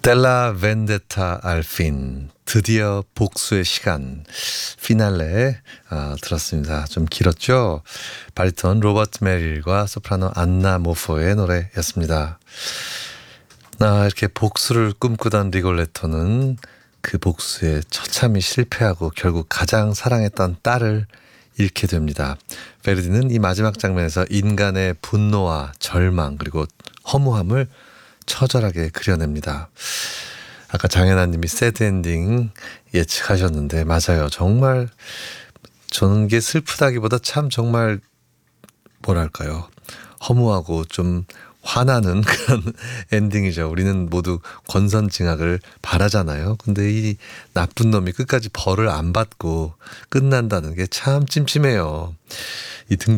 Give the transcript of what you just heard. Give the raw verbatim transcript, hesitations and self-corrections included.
스텔라 벤데타 알핀, 드디어 복수의 시간, 피날레 아, 들었습니다. 좀 길었죠? 바리톤 로버트 메릴과 소프라노 안나 모포의 노래였습니다. 아, 이렇게 복수를 꿈꾸던 리골레토는 그 복수에 처참히 실패하고 결국 가장 사랑했던 딸을 잃게 됩니다. 베르디는 이 마지막 장면에서 인간의 분노와 절망 그리고 허무함을 처절하게 그려냅니다. 아까 장현아님이 새드 엔딩 예측하셨는데 맞아요. 정말 저는 이게 슬프다기보다 참 정말 뭐랄까요. 허무하고 좀 화나는 그런 엔딩이죠. 우리는 모두 권선징악을 바라잖아요. 근데 이 나쁜 놈이 끝까지 벌을 안 받고 끝난다는 게 참 찜찜해요. 이 등